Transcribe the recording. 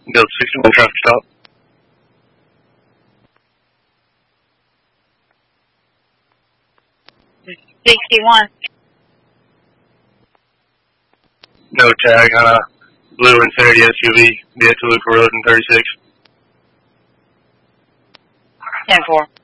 Build 61 traffic stop. $61. No tag on a blue Infiniti SUV via Toluca Road in 36. 10-4.